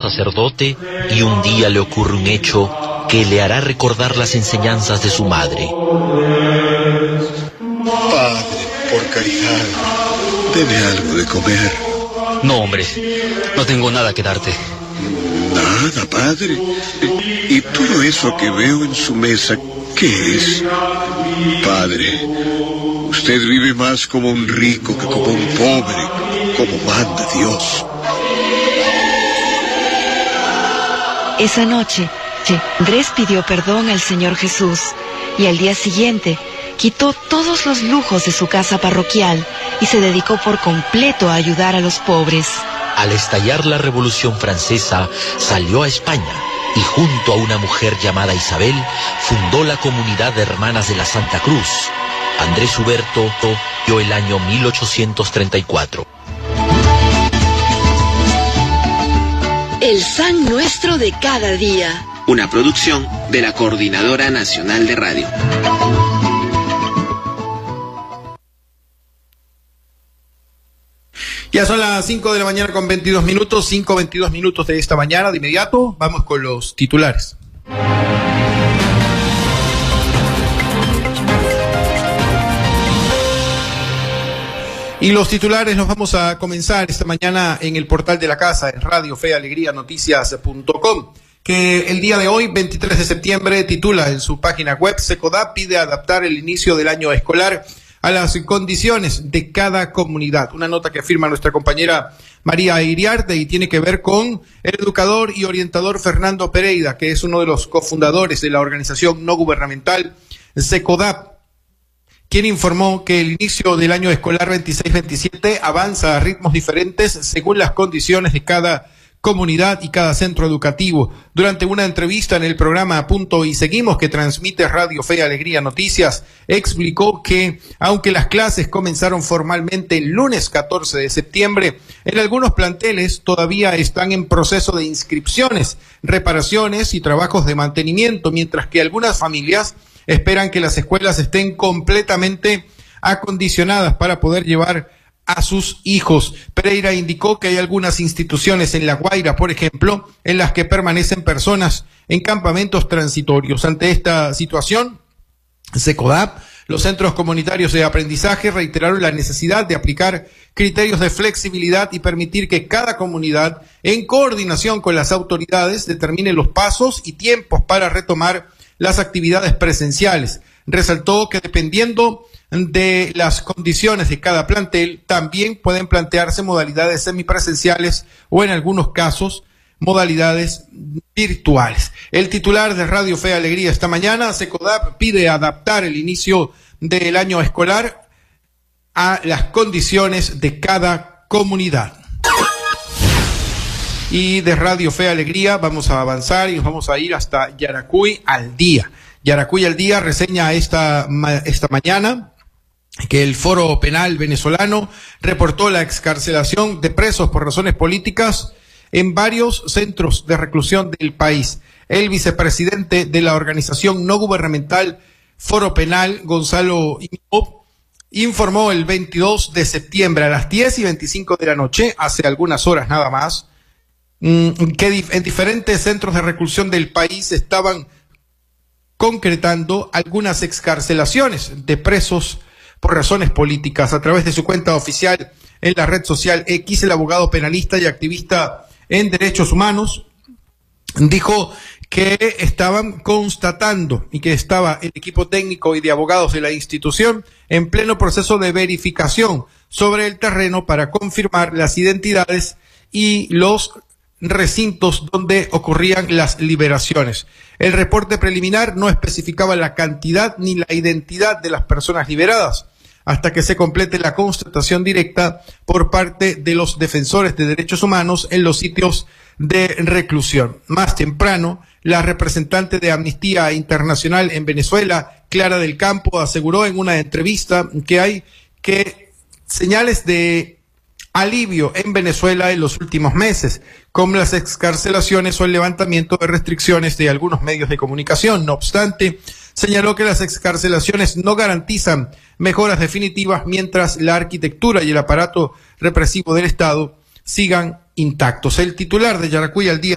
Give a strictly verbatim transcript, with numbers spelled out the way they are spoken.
sacerdote y un día le ocurre un hecho que le hará recordar las enseñanzas de su madre. Padre, por caridad, deme algo de comer. No, hombre, no tengo nada que darte. Nada, padre. ¿Y todo eso que veo en su mesa, qué es? Padre, usted vive más como un rico que como un pobre, como manda Dios. Esa noche, Andrés pidió perdón al Señor Jesús y al día siguiente quitó todos los lujos de su casa parroquial y se dedicó por completo a ayudar a los pobres. Al estallar la Revolución Francesa, salió a España y junto a una mujer llamada Isabel, fundó la Comunidad de Hermanas de la Santa Cruz. Andrés Huberto dio el año mil ochocientos treinta y cuatro. El San Nuestro de cada día. Una producción de la Coordinadora Nacional de Radio. Ya son las cinco de la mañana con veintidós minutos, cinco veintidós minutos de esta mañana. De inmediato vamos con los titulares. Y los titulares los vamos a comenzar esta mañana en el portal de la casa, en Radio Fe Alegría Noticias punto com, que el día de hoy, veintitrés de septiembre, titula en su página web: SECODAP pide adaptar el inicio del año escolar a las condiciones de cada comunidad. Una nota que firma nuestra compañera María Iriarte y tiene que ver con el educador y orientador Fernando Pereira, que es uno de los cofundadores de la organización no gubernamental SECODAP, quien informó que el inicio del año escolar veintiséis veintisiete avanza a ritmos diferentes según las condiciones de cada comunidad y cada centro educativo. Durante una entrevista en el programa Punto y Seguimos, que transmite Radio Fe Alegría Noticias, explicó que aunque las clases comenzaron formalmente el lunes catorce de septiembre, en algunos planteles todavía están en proceso de inscripciones, reparaciones y trabajos de mantenimiento, mientras que algunas familias esperan que las escuelas estén completamente acondicionadas para poder llevar a sus hijos. Pereira indicó que hay algunas instituciones en La Guaira, por ejemplo, en las que permanecen personas en campamentos transitorios. Ante esta situación, SECODAP, los centros comunitarios de aprendizaje reiteraron la necesidad de aplicar criterios de flexibilidad y permitir que cada comunidad, en coordinación con las autoridades, determine los pasos y tiempos para retomar las actividades presenciales. Resaltó que dependiendo de las condiciones de cada plantel, también pueden plantearse modalidades semipresenciales o, en algunos casos, modalidades virtuales. El titular de Radio Fe Alegría esta mañana: SECODAP pide adaptar el inicio del año escolar a las condiciones de cada comunidad. Y de Radio Fe Alegría vamos a avanzar y nos vamos a ir hasta Yaracuy al día. Yaracuy al día reseña esta, esta mañana que el Foro Penal venezolano reportó la excarcelación de presos por razones políticas en varios centros de reclusión del país. El vicepresidente de la organización no gubernamental Foro Penal, Gonzalo Imó, informó el veintidós de septiembre a las diez y veinticinco de la noche, hace algunas horas nada más, que en diferentes centros de reclusión del país estaban concretando algunas excarcelaciones de presos por razones políticas. A través de su cuenta oficial en la red social X, el abogado penalista y activista en derechos humanos dijo que estaban constatando y que estaba el equipo técnico y de abogados de la institución en pleno proceso de verificación sobre el terreno para confirmar las identidades y los recintos donde ocurrían las liberaciones. El reporte preliminar no especificaba la cantidad ni la identidad de las personas liberadas hasta que se complete la constatación directa por parte de los defensores de derechos humanos en los sitios de reclusión. Más temprano, la representante de Amnistía Internacional en Venezuela, Clara del Campo, aseguró en una entrevista que hay que señales de alivio en Venezuela en los últimos meses, como las excarcelaciones o el levantamiento de restricciones de algunos medios de comunicación. No obstante, señaló que las excarcelaciones no garantizan mejoras definitivas mientras la arquitectura y el aparato represivo del Estado sigan intactos. El titular de Yaracuy al día